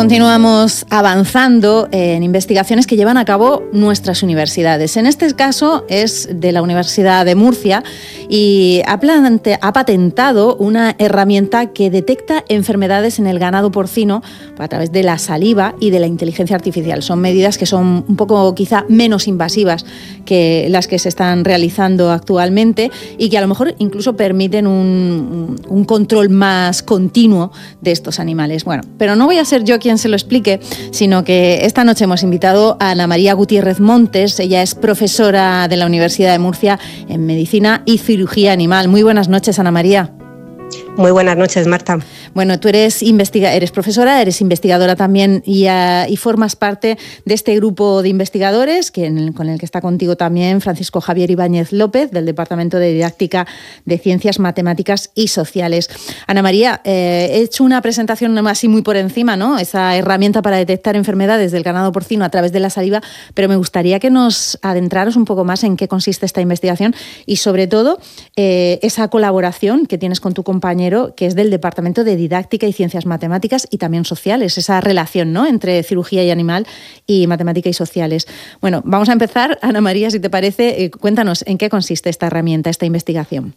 Continuamos avanzando en investigaciones que llevan a cabo nuestras universidades. En este caso es de la Universidad de Murcia y ha patentado una herramienta que detecta enfermedades en el ganado porcino a través de la saliva y de la inteligencia artificial. Son medidas que son un poco quizá menos invasivas que las que se están realizando actualmente y que a lo mejor incluso permiten un control más continuo de estos animales. Bueno, pero no voy a ser yo quien se lo explique, sino que esta noche hemos invitado a Ana María Gutiérrez Montes. Ella es profesora de la Universidad de Murcia en Medicina y Cirugía Animal. Muy buenas noches, Ana María. Muy buenas noches, Marta. Bueno, tú eres profesora, eres investigadora también y formas parte de este grupo de investigadores con el que está contigo también Francisco Javier Ibáñez López, del Departamento de Didáctica de Ciencias Matemáticas y Sociales. Ana María, he hecho una presentación así muy por encima, ¿no? Esa herramienta para detectar enfermedades del ganado porcino a través de la saliva, pero me gustaría que nos adentraros un poco más en qué consiste esta investigación y sobre todo esa colaboración que tienes con tu compañero, que es del Departamento de Didáctica y Ciencias Matemáticas y también Sociales, esa relación, ¿no?, entre cirugía y animal y matemática y sociales. Bueno, vamos a empezar. Ana María, si te parece, cuéntanos en qué consiste esta herramienta, esta investigación.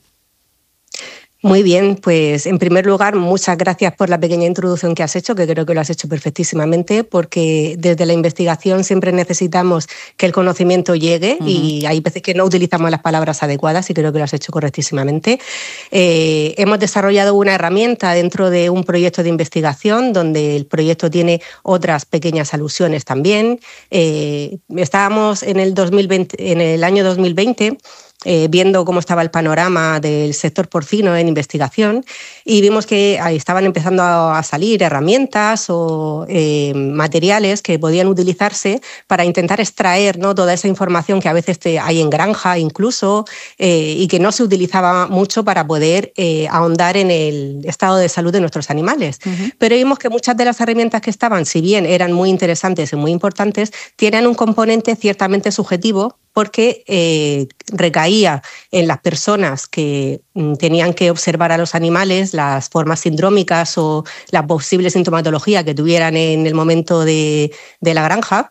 Muy bien, pues en primer lugar, muchas gracias por la pequeña introducción que has hecho, que creo que lo has hecho perfectísimamente, porque desde la investigación siempre necesitamos que el conocimiento llegue y hay veces que no utilizamos las palabras adecuadas y creo que lo has hecho correctísimamente. Hemos desarrollado una herramienta dentro de un proyecto de investigación donde el proyecto tiene otras pequeñas alusiones también. Estábamos en el año 2020 viendo cómo estaba el panorama del sector porcino en investigación y vimos que ahí estaban empezando a salir herramientas o materiales que podían utilizarse para intentar extraer, ¿no?, toda esa información que a veces hay en granja incluso y que no se utilizaba mucho para poder ahondar en el estado de salud de nuestros animales. Pero vimos que muchas de las herramientas que estaban, si bien eran muy interesantes y muy importantes, tienen un componente ciertamente subjetivo porque recaía en las personas que tenían que observar a los animales las formas sindrómicas o la posible sintomatología que tuvieran en el momento de la granja.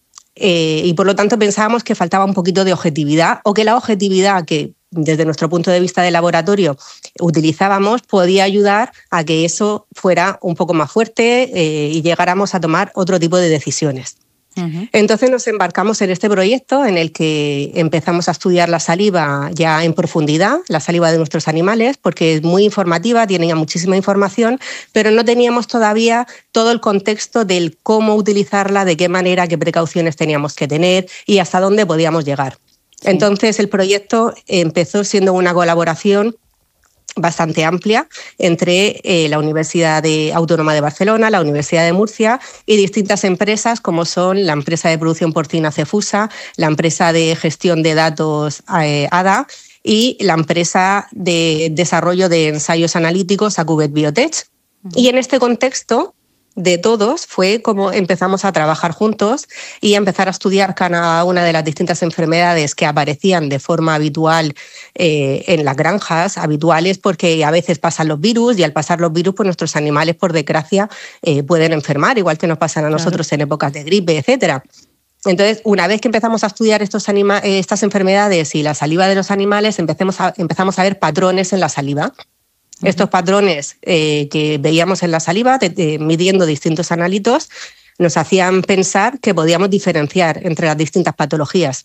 Y por lo tanto pensábamos que faltaba un poquito de objetividad o que la objetividad que desde nuestro punto de vista de laboratorio utilizábamos podía ayudar a que eso fuera un poco más fuerte y llegáramos a tomar otro tipo de decisiones. Entonces nos embarcamos en este proyecto en el que empezamos a estudiar la saliva ya en profundidad, la saliva de nuestros animales, porque es muy informativa, tiene muchísima información, pero no teníamos todavía todo el contexto del cómo utilizarla, de qué manera, qué precauciones teníamos que tener y hasta dónde podíamos llegar. Sí. Entonces el proyecto empezó siendo una colaboración bastante amplia entre la Universidad Autónoma de Barcelona, la Universidad de Murcia y distintas empresas como son la empresa de producción porcina Cefusa, la empresa de gestión de datos ADA y la empresa de desarrollo de ensayos analíticos Acuvet Biotech. Y en este contexto de todos fue como empezamos a trabajar juntos y a empezar a estudiar cada una de las distintas enfermedades que aparecían de forma habitual en las granjas habituales, porque a veces pasan los virus y al pasar los virus pues nuestros animales por desgracia pueden enfermar, igual que nos pasan a nosotros en épocas de gripe, etcétera. Entonces, una vez que empezamos a estudiar estas enfermedades y la saliva de los animales, empezamos a ver patrones en la saliva. Estos patrones que veíamos en la saliva, midiendo distintos analitos, nos hacían pensar que podíamos diferenciar entre las distintas patologías.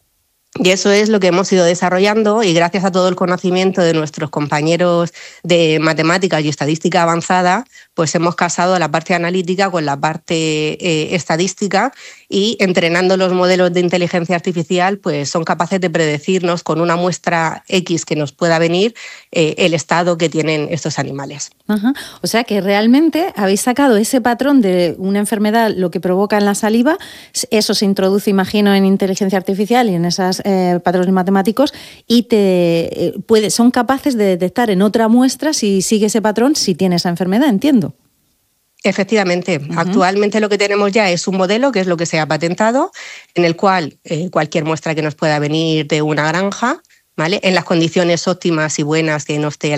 Y eso es lo que hemos ido desarrollando y gracias a todo el conocimiento de nuestros compañeros de matemáticas y estadística avanzada, pues hemos casado la parte analítica con la parte estadística y entrenando los modelos de inteligencia artificial, pues son capaces de predecirnos con una muestra X que nos pueda venir el estado que tienen estos animales. Ajá. O sea que realmente habéis sacado ese patrón de una enfermedad, lo que provoca en la saliva, eso se introduce, imagino, en inteligencia artificial y en esos patrones matemáticos y son capaces de detectar en otra muestra si sigue ese patrón, si tiene esa enfermedad, entiendo. Efectivamente, actualmente lo que tenemos ya es un modelo, que es lo que se ha patentado, en el cual cualquier muestra que nos pueda venir de una granja, ¿vale?, en las condiciones óptimas y buenas que nos esté